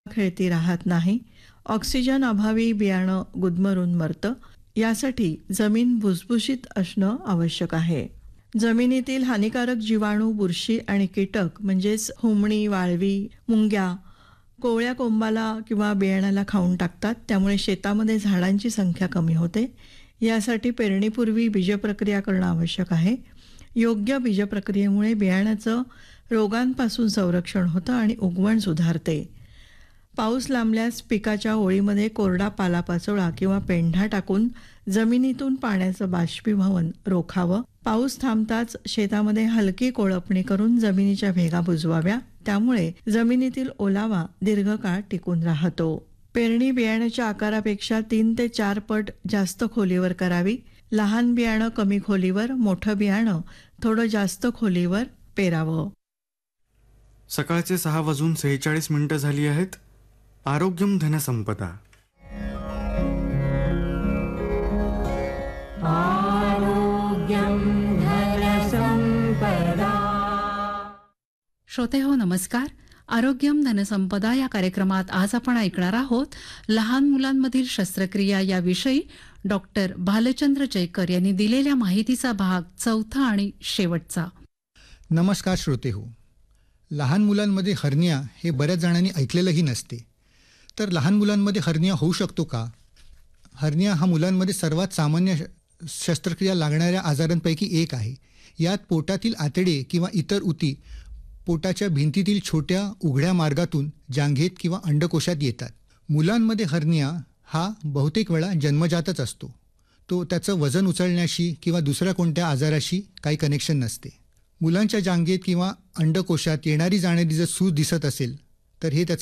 खेळती राहत नाही. ऑक्सिजन अभावी बियाणं गुदमरून मरतं. यासाठी जमीन भुसभुशीत असणं आवश्यक आहे. जमिनीतील हानिकारक जीवाणू, बुरशी आणि कीटक म्हणजेच हुमणी, वाळवी, मुंग्या कोवळ्या कोंबाला किंवा बियाण्याला खाऊन टाकतात. त्यामुळे शेतामध्ये झाडांची संख्या कमी होते. यासाठी पेरणीपूर्वी बीजप्रक्रिया करणं आवश्यक आहे. योग्य बीजप्रक्रियेमुळे बियाण्याचं रोगांपासून संरक्षण होतं आणि उगवण सुधारते. पाऊस लांबल्यास पिकाच्या ओळीमध्ये कोरडा पालापाचोळा किंवा पेंढा टाकून जमिनीतून पाण्याचं बाष्पीभवन रोखावं. पाऊस थांबताच शेतामध्ये हलकी कोळपणी करून जमिनीच्या भेगा बुजवाव्या. त्यामुळे जमिनीतील ओलावा दीर्घकाळ टिकून राहतो. पेरणी बियाण्याच्या आकारापेक्षा 3 ते 4 पट जास्त खोलीवर करावी. लहान बियाणं कमी खोलीवर, मोठं बियाणं थोडं जास्त खोलीवर पेरावं. सकाळचे 6:46 झाली आहेत. आरोग्यम धनसंपदा. श्रोते हो, नमस्कार. आरोग्यम धनसंपदा या कार्यक्रमात आज आपण ऐकणार आहोत लहान मुलांमधील शस्त्रक्रिया याविषयी डॉक्टर भालचंद्र जयकर यांनी दिलेल्या माहितीचा भाग 4 आणि शेवटचा. नमस्कार श्रोते हो. लहान मुलांमध्ये हर्निया हे बऱ्याच जणांनी ऐकलेलंही नसते. तर लहान मुलांमध्ये हर्निया होऊ शकतो का? हर्निया हा मुलांमध्ये सर्वात सामान्य शस्त्रक्रिया लागणाऱ्या आजारांपैकी एक आहे. यात पोटातील आतडे किंवा इतर उती पोटाच्या भिंतीतील छोट्या उघड्या मार्गातून जांघेत किंवा अंडकोशात येतात. मुलांमध्ये हर्निया हा बहुतेक वेळा जन्मजातच असतो. तो त्याचं वजन उचलण्याशी किंवा दुसऱ्या कोणत्या आजाराशी काही कनेक्शन नसते. मुलांच्या जांघेत किंवा अंडकोशात येणारी जाणारी जर सूज दिसत असेल तर हे त्याचं